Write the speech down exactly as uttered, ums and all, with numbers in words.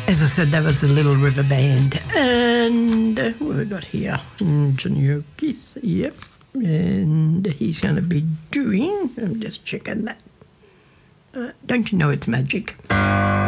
As I said, that was the Little River Band. And uh, what have we got here? Mm, Johnny O'Keefe, yep. And he's going to be doing, I'm just checking that. Uh, don't you know it's magic?